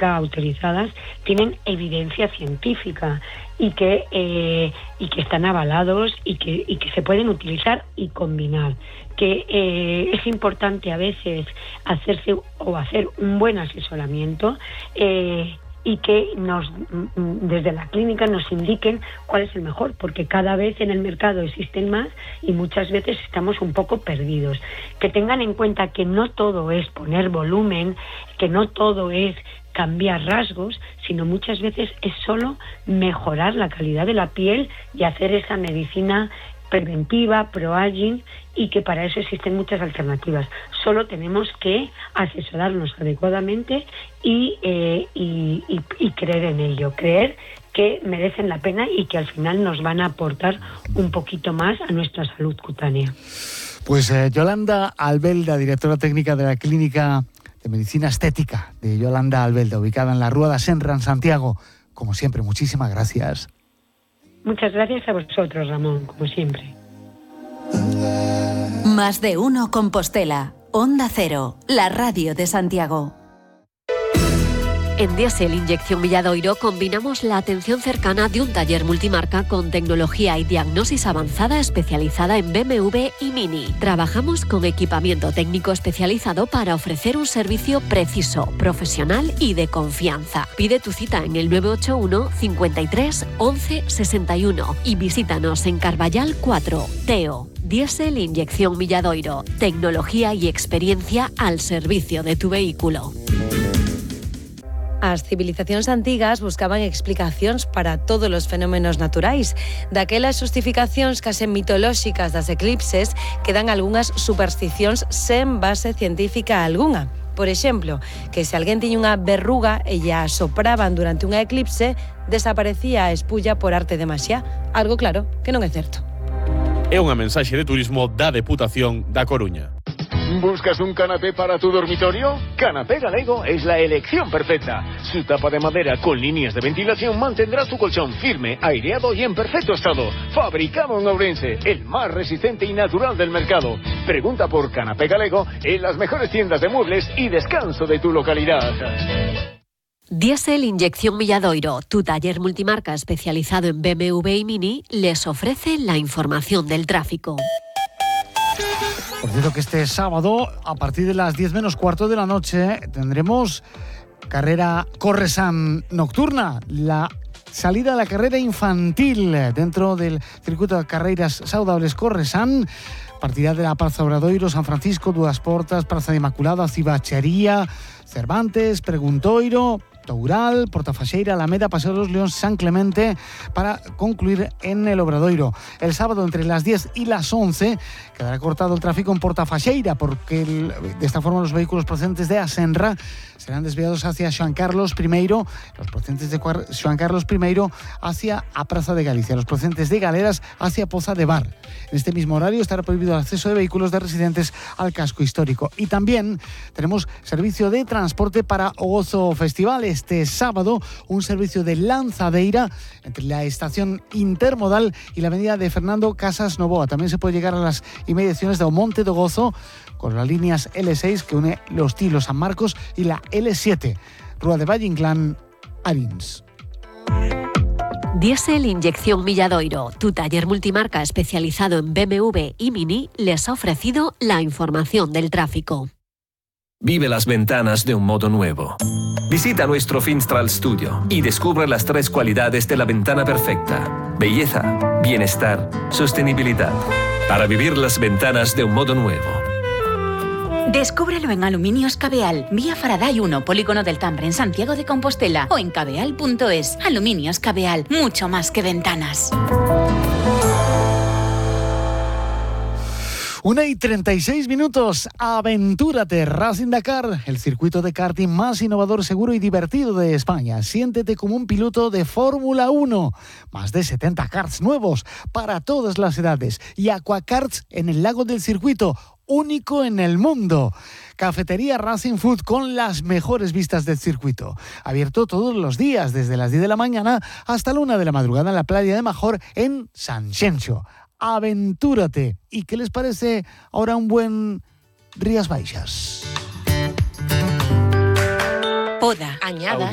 cosmética autorizadas tienen evidencia científica y que están avalados y que se pueden utilizar y combinar. Que es importante a veces hacer un buen asesoramiento y que desde la clínica nos indiquen cuál es el mejor, porque cada vez en el mercado existen más y muchas veces estamos un poco perdidos. Que tengan en cuenta que no todo es poner volumen, que no todo es cambiar rasgos, sino muchas veces es solo mejorar la calidad de la piel y hacer esa medicina preventiva, pro-aging, y que para eso existen muchas alternativas. Solo tenemos que asesorarnos adecuadamente y creer en ello, creer que merecen la pena y que al final nos van a aportar un poquito más a nuestra salud cutánea. Pues Yolanda Albelda, directora técnica de la Clínica de Medicina Estética de Yolanda Albelda, ubicada en la Rua da Senra, en Santiago. Como siempre, muchísimas gracias. Muchas gracias a vosotros, Ramón, como siempre. Más de uno Compostela. Onda Cero, la radio de Santiago. En Diesel Inyección Villadoiro combinamos la atención cercana de un taller multimarca con tecnología y diagnosis avanzada especializada en BMW y Mini. Trabajamos con equipamiento técnico especializado para ofrecer un servicio preciso, profesional y de confianza. Pide tu cita en el 981 53 11 61 y visítanos en Carballal 4, Teo. Diesel Inyección Villadoiro. Tecnología y experiencia al servicio de tu vehículo. As civilizacións antigas buscaban explicacións para todos os fenómenos naturais. Daquelas xustificacións case mitolóxicas das eclipses quedan algunhas supersticións sen base científica algunha. Por exemplo, que se alguén tiña unha verruga e lla sopraban durante unha eclipse, desaparecía a espulla por arte de maxia. Algo claro que non é certo. É unha mensaxe de turismo da Deputación da Coruña. ¿Buscas un canapé para tu dormitorio? Canapé Galego es la elección perfecta. Su tapa de madera con líneas de ventilación mantendrá tu colchón firme, aireado y en perfecto estado. Fabricado en Ourense, el más resistente y natural del mercado. Pregunta por Canapé Galego en las mejores tiendas de muebles y descanso de tu localidad. Diesel Inyección Villadoiro, tu taller multimarca especializado en BMW y Mini, les ofrece la información del tráfico. Por cierto que este sábado, a partir de las 10 menos cuarto de la noche, tendremos carrera Corresan nocturna, la salida de la carrera infantil dentro del circuito de carreras saudables Corresan. Partida de la Praza Obradoiro, San Francisco, Duas Portas, Praza de Inmaculada, Cibachería, Cervantes, Preguntoiro, Toural, Portafaxeira, Alameda, Paseo de los Leones, San Clemente, para concluir en el Obradoiro. El sábado, entre las 10 y las 11, quedará cortado el tráfico en Portafaxeira, porque de esta forma los vehículos procedentes de Asenra serán desviados hacia Xoán Carlos I, los procedentes de Xoán Carlos I hacia a Praza de Galicia, los procedentes de Galeras hacia Poza de Bar. En este mismo horario estará prohibido el acceso de vehículos de residentes al casco histórico. Y también tenemos servicio de transporte para o Gozo Festival. Este sábado, un servicio de lanzadeira entre la estación intermodal y la avenida de Fernando Casas Novoa. También se puede llegar a las inmediaciones de Monte do Gozo con las líneas L6 que une Los Tilos, San Marcos y la L7, Rúa de Valle Inclán, Arins. Diesel Inyección Villadoiro, tu taller multimarca especializado en BMW y Mini, les ha ofrecido la información del tráfico. Vive las ventanas de un modo nuevo. Visita nuestro Finstral Studio y descubre las 3 cualidades de la ventana perfecta: belleza, bienestar, sostenibilidad. Para vivir las ventanas de un modo nuevo. Descúbrelo en Aluminios Cabeal, vía Faraday 1, Polígono del Tambre, en Santiago de Compostela, o en cabeal.es. Aluminios Cabeal, mucho más que ventanas. 1:36. Aventúrate, Racing Dakar, el circuito de karting más innovador, seguro y divertido de España. Siéntete como un piloto de Fórmula 1. Más de 70 karts nuevos para todas las edades y aquakarts en el lago del circuito, único en el mundo. Cafetería Racing Food con las mejores vistas del circuito. Abierto todos los días, desde las 10 de la mañana hasta la 1 de la madrugada en la playa de Major, en Sanxenxo. Aventúrate. ¿Y qué les parece ahora un buen Rías Baixas? Poda, añada.